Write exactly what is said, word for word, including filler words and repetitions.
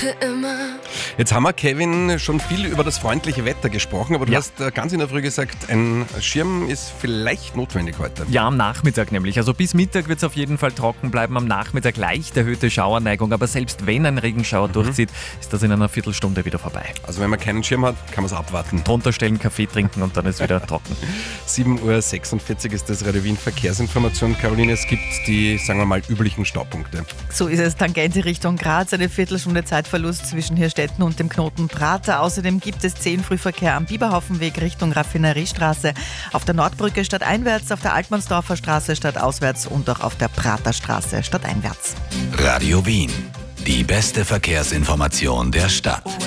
für immer. Jetzt haben wir, Kevin, schon viel über das freundliche Wetter gesprochen, aber du Ja. hast äh, ganz in der Früh gesagt, ein Schirm ist vielleicht notwendig heute. Ja, am Nachmittag nämlich. Also bis Mittag wird es auf jeden Fall trocken bleiben. Am Nachmittag leicht erhöhte Schauerneigung. Aber selbst wenn ein Regenschauer durchzieht, ist das in einer Viertelstunde wieder vorbei. Also wenn man keinen Schirm hat, kann man es abwarten. Drunter stellen, Kaffee trinken und dann ist wieder trocken. sieben Uhr sechsundvierzig ist das Radio Wien Verkehrsinformation. Caroline, es gibt die, sagen wir mal, üblichen Staupunkte. So ist es, Tangente Richtung Graz, eine Viertelstunde Zeitverlust zwischen Hirstetten und dem Knoten Prater. Außerdem gibt es zehn Frühverkehr am Biberhaufenweg Richtung Raffineriestraße, auf der Nordbrücke stadteinwärts, auf der Altmannsdorfer Straße stadtauswärts und auch auf der Praterstraße stadteinwärts. Radio Wien. Die beste Verkehrsinformation der Stadt.